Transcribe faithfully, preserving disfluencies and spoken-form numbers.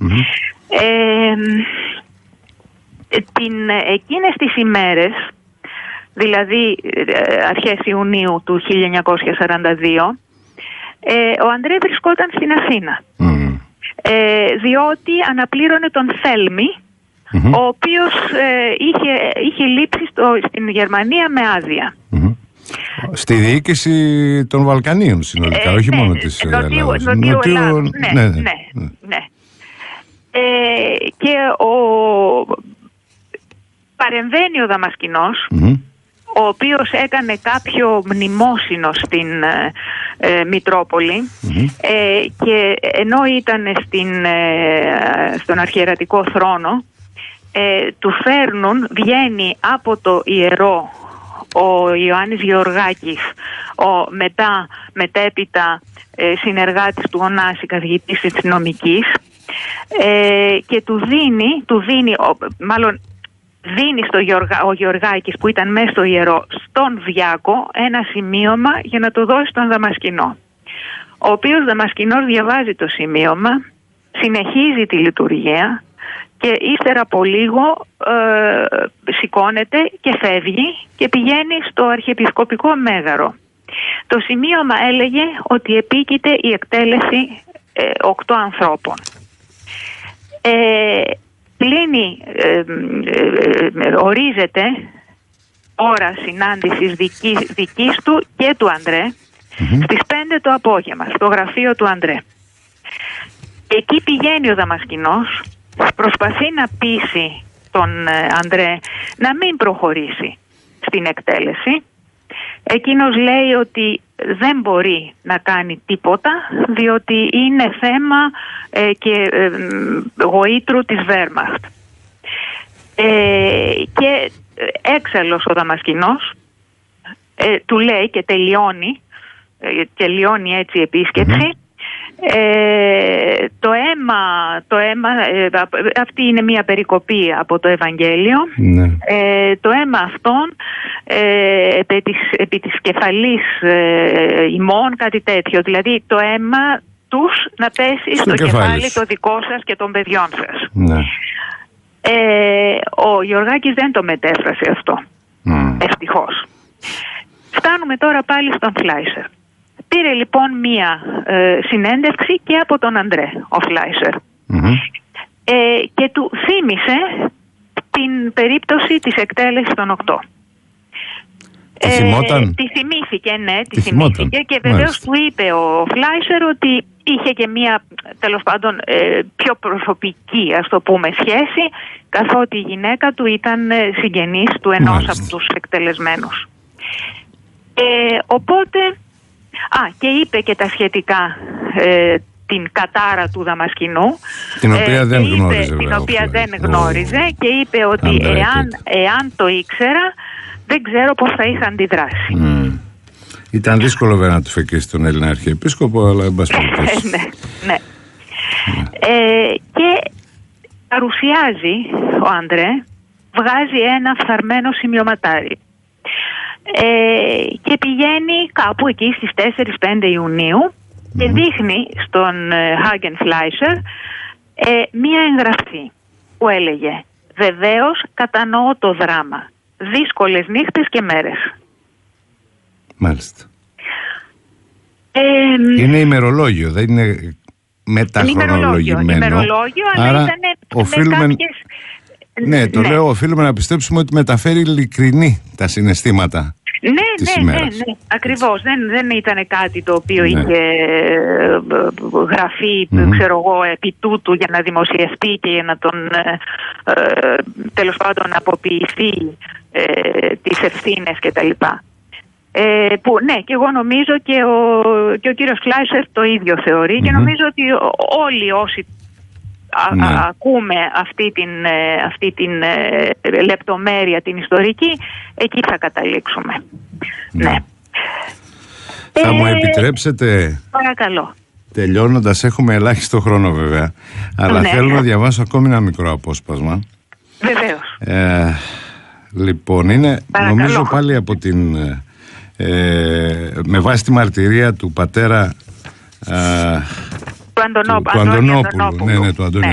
Mm-hmm. Ε, την, εκείνες τις ημέρες, δηλαδή αρχές Ιουνίου του χίλια εννιακόσια σαράντα δύο, ε, ο Αντρέ βρισκόταν στην Αθήνα. Mm. Ε, διότι αναπλήρωνε τον Θέλμη, mm-hmm. ο οποίος ε, είχε, είχε λείψει στο, στην Γερμανία με άδεια. Mm-hmm. Στη διοίκηση των Βαλκανίων συνολικά, ε, όχι ναι, μόνο της Νοτιού, Ελλάδας. Νοτιού Νοτιού, Ελλάδος, ναι, ναι, ναι, ναι. ναι. Ε, και ο παρεμβαίνει ο Δαμασκηνός, mm-hmm. ο οποίος έκανε κάποιο μνημόσυνο στην ε, Μητρόπολη, mm-hmm. ε, και ενώ ήταν στην, ε, στον αρχιερατικό θρόνο, ε, του φέρνουν, βγαίνει από το ιερό ο Ιωάννης Γεωργάκης, ο μετά μετέπειτα ε, συνεργάτης του Ωνάση, καθηγητής της νομικής, ε, και του δίνει, του δίνει ο, μάλλον δίνει στο Γεωργα, ο Γεωργάκης που ήταν μέσα στο ιερό, στον Διάκο ένα σημείωμα για να το δώσει στον Δαμασκηνό, ο οποίος Δαμασκηνός διαβάζει το σημείωμα, συνεχίζει τη λειτουργία και ύστερα από λίγο ε, σηκώνεται και φεύγει και πηγαίνει στο Αρχιεπισκοπικό Μέγαρο. Το σημείωμα έλεγε ότι επίκειται η εκτέλεση ε, οκτώ ανθρώπων. Ε, Πλήνει, ε, ε, ε, ορίζεται ώρα συνάντησης δικής, δικής του και του Αντρέ, mm-hmm. στις πέντε το απόγευμα στο γραφείο του Αντρέ. Εκεί πηγαίνει ο Δαμασκηνός, προσπαθεί να πείσει τον ε, Αντρέ να μην προχωρήσει στην εκτέλεση. Εκείνος λέει ότι δεν μπορεί να κάνει τίποτα, διότι είναι θέμα ε, και ε, γοήτρου της Βέρμαχτ. Ε, και έξαλλος ο Δαμασκηνός ε, του λέει και τελειώνει, ε, τελειώνει έτσι η επίσκεψη. Mm-hmm. Ε, το αίμα, το αίμα ε, αυτή είναι μια περικοπή από το Ευαγγέλιο. Ναι. Ε, το αίμα αυτόν ε, επί, της, επί της κεφαλής ε, ημών, κάτι τέτοιο, δηλαδή το αίμα τους να πέσει στο, στο κεφάλι το δικό σας και των παιδιών σας. Ναι. Ε, ο Γεωργάκης δεν το μετέφρασε αυτό, mm. ευτυχώς. Φτάνουμε τώρα πάλι στον Φλάισερ. Πήρε λοιπόν μία ε, συνέντευξη και από τον Αντρέ, ο Φλάισερ. Mm-hmm. Ε, και του θύμισε την περίπτωση της εκτέλεσης των οκτώ. Τη θυμόταν? Ε, τη θυμήθηκε, ναι, τη, τη θυμήθηκε και βεβαίως του είπε ο Φλάισερ ότι είχε και μία, τέλος πάντων, ε, πιο προσωπική, ας το πούμε, σχέση, καθότι η γυναίκα του ήταν συγγενής του ενός Μάλιστα. από τους εκτελεσμένους. Ε, οπότε... Α, και είπε και τα σχετικά ε, την κατάρα του Δαμασκηνού, την οποία ε, δεν είπε, γνώριζε, την βέβαια, οποία δεν ο... γνώριζε και είπε ότι εάν, εάν το ήξερα δεν ξέρω πώς θα είχα αντιδράσει. Mm. Ήταν δύσκολο βέβαια να του φεκίσει τον Έλληνα Αρχιεπίσκοπο, αλλά εν πάση περιπτώσει. ναι, ναι. ναι. Ε, και παρουσιάζει ο Αντρέ, βγάζει ένα φθαρμένο σημειωματάρι. Ε, και πηγαίνει κάπου εκεί στις τέσσερις πέντε Ιουνίου mm. και δείχνει στον Χάγεν Φλάισερ ε, μία εγγραφή που έλεγε «Βεβαίως κατανοώ το δράμα, δύσκολες νύχτες και μέρες». Μάλιστα. Ε, είναι ημερολόγιο, δεν είναι μεταχρονολογημένο. Ημερολόγιο, αλλά άρα ήταν οφείλουμε... με κάποιες... Ναι, το ναι. λέω, οφείλουμε να πιστέψουμε ότι μεταφέρει ειλικρινή τα συναισθήματα. Ναι, ναι, ναι, ναι, ακριβώς. Δεν, δεν ήταν κάτι το οποίο ναι. είχε γραφεί, mm-hmm. ξέρω εγώ, επί τούτου για να δημοσιευτεί και για να τον ε, τέλος πάντων αποποιηθεί ε, τις ευθύνες κτλ. Ε, που ναι, και εγώ νομίζω και ο, και ο κύριος Φλάισερ το ίδιο θεωρεί mm-hmm. και νομίζω ότι όλοι όσοι Α, ναι. α, ακούμε αυτή την, αυτή την ε, λεπτομέρεια την ιστορική, εκεί θα καταλήξουμε. Ναι. ναι. Θα ε, μου επιτρέψετε, παρακαλώ, τελειώνοντας, έχουμε ελάχιστο χρόνο βέβαια, αλλά ναι. θέλω να διαβάσω ακόμη ένα μικρό απόσπασμα. Βεβαίως. Ε, λοιπόν, είναι παρακαλώ. νομίζω πάλι από την ε, με βάση τη μαρτυρία του πατέρα ε, του Αντωνόπουλου. Του Αντωνόπουλου, ναι, ναι, του Αντωνίου